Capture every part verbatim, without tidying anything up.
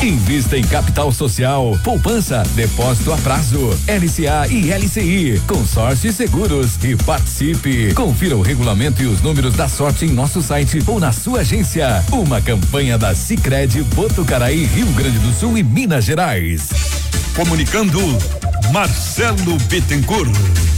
Invista em capital social, poupança, depósito a prazo, L C A e L C I, consórcio e seguros e participe. Confira o regulamento e os números da sorte em nosso site ou na sua agência. Uma campanha da Sicredi Botucaraí, Rio Grande do Sul e Minas Gerais. Comunicando Marcelo Bittencourt.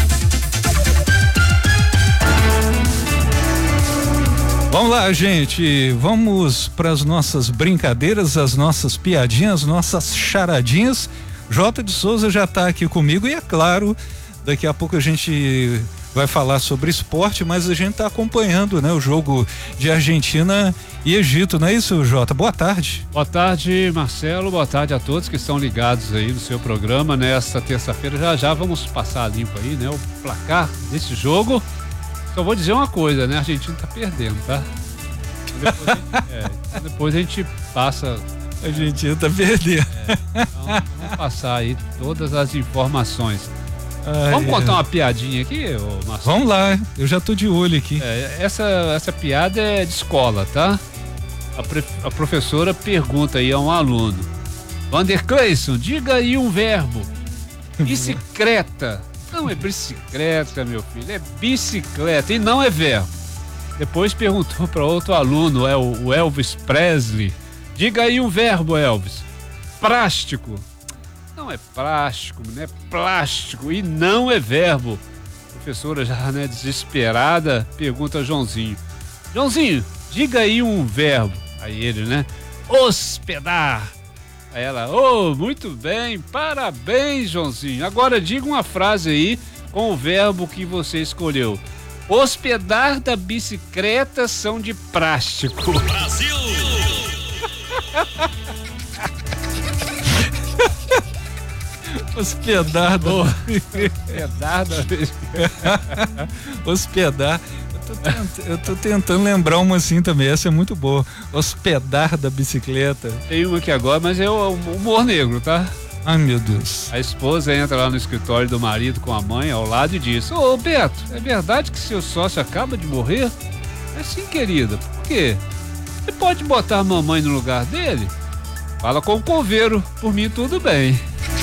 Vamos lá, gente, vamos para as nossas brincadeiras, as nossas piadinhas, nossas charadinhas. Jota de Souza já está aqui comigo e é claro, daqui a pouco a gente vai falar sobre esporte, mas a gente está acompanhando, né, o jogo de Argentina e Egito, não é isso, Jota? Boa tarde. Boa tarde, Marcelo, boa tarde a todos que estão ligados aí no seu programa nesta terça-feira. Já já vamos passar limpo aí, né, o placar desse jogo. Só vou dizer uma coisa, né? A Argentina tá perdendo, tá? Depois a gente, é, então depois a gente passa. A Argentina tá perdendo. É, então vamos passar aí todas as informações. Ai, vamos contar é. uma piadinha aqui, ô Marcelo? Vamos lá, eu já tô de olho aqui. É, essa, essa piada é de escola, tá? A, pre, a professora pergunta aí a um aluno: Vander Cleison, diga aí um verbo. Bicicleta. Não é bicicleta, meu filho, é bicicleta e não é verbo. Depois perguntou para outro aluno, é o Elvis Presley. Diga aí um verbo, Elvis. Plástico. Não é plástico, né? Plástico e não é verbo. A professora já, né, desesperada, pergunta a Joãozinho. Joãozinho, diga aí um verbo. Aí ele, né? Hospedar. Aí ela, oh, muito bem, parabéns, Joãozinho. Agora diga uma frase aí com o verbo que você escolheu. Hospedar da bicicleta são de plástico. Brasil! Hospedar da... Hospedar da bicicleta. Hospedar. Eu tô, tentando, eu tô tentando lembrar uma assim também, essa é muito boa. Hospedar da bicicleta. Tem uma aqui agora, mas é o humor negro, tá? Ai, meu Deus. A esposa entra lá no escritório do marido com a mãe ao lado e diz: Ô, Beto, é verdade que seu sócio acaba de morrer? É sim, querida. Por quê? Você pode botar a mamãe no lugar dele? Fala com o coveiro. Por mim, tudo bem.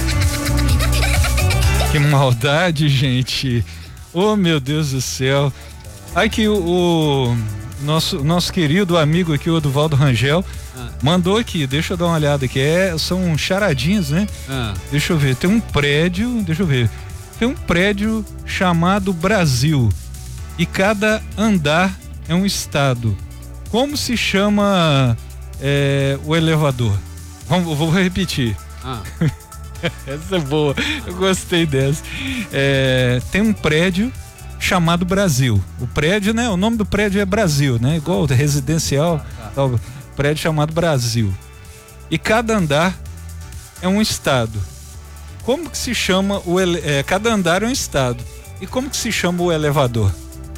Que maldade, gente. Oh, meu Deus do céu. Aqui o, o nosso, nosso querido amigo aqui, o Eduvaldo Rangel, ah. mandou aqui, deixa eu dar uma olhada aqui, é, são charadinhas, né? Ah. Deixa eu ver, tem um prédio, deixa eu ver, tem um prédio chamado Brasil e cada andar é um estado. Como se chama é, o elevador? Vamos, vou repetir. Ah. Essa é boa, eu gostei dessa. É, tem um prédio chamado Brasil. O prédio, né? O nome do prédio é Brasil, né? Igual residencial, ah, tá. Tal, prédio chamado Brasil. E cada andar é um estado. Como que se chama o ele... é, cada andar é um estado. E como que se chama o elevador?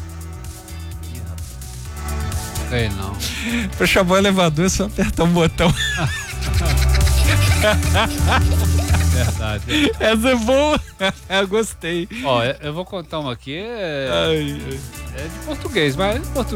Sei não. Para chamar o elevador é só apertar um botão. Verdade. Essa é boa. Eu gostei. Ó, eu vou contar uma aqui. É, ai, ai. é de português, mas português.